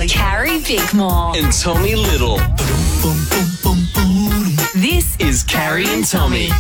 Carrie Bickmore and Tommy Little. This Is Carrie and Tommy.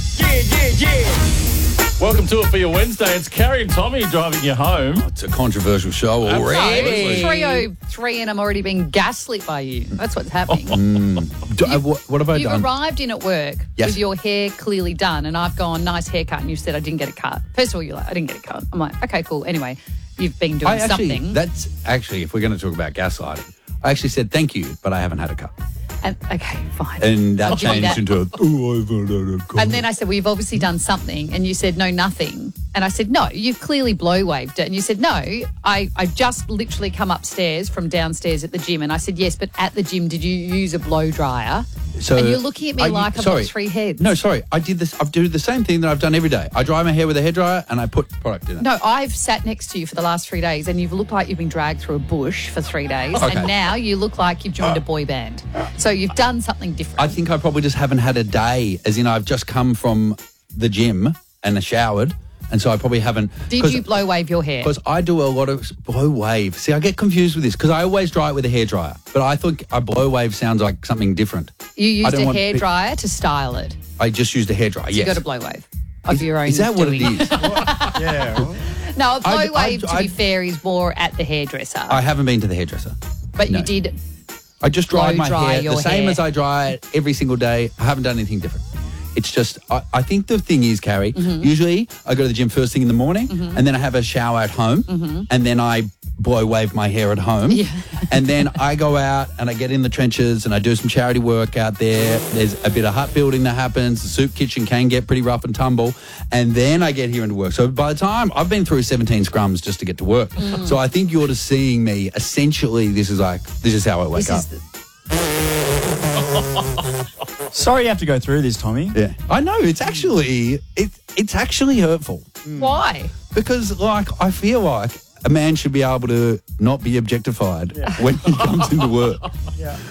Welcome to it for your Wednesday. It's Carrie and Tommy driving you home. It's a controversial show already. 3:03 and I'm already being gaslit by you. That's what's happening. What have I You've done? arrived in at work Yes. with your hair clearly done, and I've gone, nice haircut, and you said I didn't get a cut. First of all, you're like, I didn't get a cut. I'm like, okay, cool. Anyway, you've been doing something. That's actually, if we're going to talk about gaslighting, I actually said thank you, but I haven't had a cut. And, okay, fine. And that I'll give you changed that. into, I've had a cut. And then I said, well, you've obviously done something. And you said, no, nothing. And I said, no, you've clearly blow waved it. And you said, no, I just literally come upstairs from downstairs at the gym. And I said, yes, but at the gym, did you use a blow dryer? So and you're looking at me like I've got three heads. No, sorry. I do the same thing that I've done every day. I dry my hair with a hairdryer and I put product in it. No, I've sat next to you for the last 3 days and you've looked like you've been dragged through a bush for 3 days. Okay. And now you look like you've joined a boy band. So you've done something different. I think I probably just haven't had a day, as in I've just come from the gym and showered, and so I probably haven't. Did you blow wave your hair? Because I do a lot of blow wave. See, I get confused with this because I always dry it with a hairdryer, but I think a blow wave sounds like something different. You used a don't want hairdryer to style it. I just used a hairdryer, yes. You got a blow wave of your own Is that what it doing. is? No, a blow I- wave, to be fair, is more at the hairdresser. I haven't been to the hairdresser. but no. you did. I just dried my Blow dry hair your the same hair. as I dry it every single day. I haven't done anything different. It's just, I think the thing is, Carrie, Mm-hmm. usually I go to the gym first thing in the morning and then I have a shower at home and then I blow wave my hair at home. Yeah. And then I go out and I get in the trenches and I do some charity work out there. There's a bit of hut building that happens. The soup kitchen can get pretty rough and tumble. And then I get here into work. So by the time I've been through 17 scrums just to get to work. So I think you're just seeing me, essentially, this is how I wake up. Sorry you have to go through this, Tommy. Yeah, I know. It's actually hurtful Why? because, like, I feel like a man should be able to not be objectified when he comes into work.